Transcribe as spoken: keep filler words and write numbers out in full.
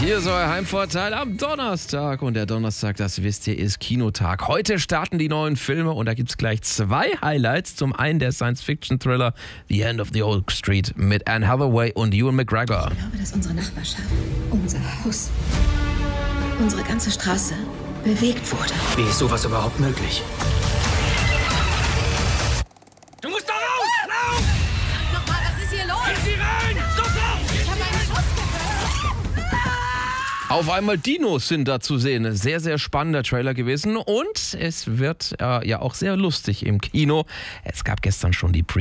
Hier ist euer Heimvorteil am Donnerstag. Und der Donnerstag, das wisst ihr, ist Kinotag. Heute starten die neuen Filme und da gibt es gleich zwei Highlights. Zum einen der Science-Fiction-Thriller The End of the Oak Street mit Anne Hathaway und Ewan McGregor. Ich glaube, dass unsere Nachbarschaft, unser Haus, unsere ganze Straße bewegt wurde. Wie ist sowas überhaupt möglich? Du musst da raus! Lauf! Sag mal, was ist hier los? Geh sie rein! Sofort! Ich habe einen Schuss gehört. Auf einmal Dinos sind da zu sehen. Sehr, sehr spannender Trailer gewesen. Und es wird äh, ja auch sehr lustig im Kino. Es gab gestern schon die Pre-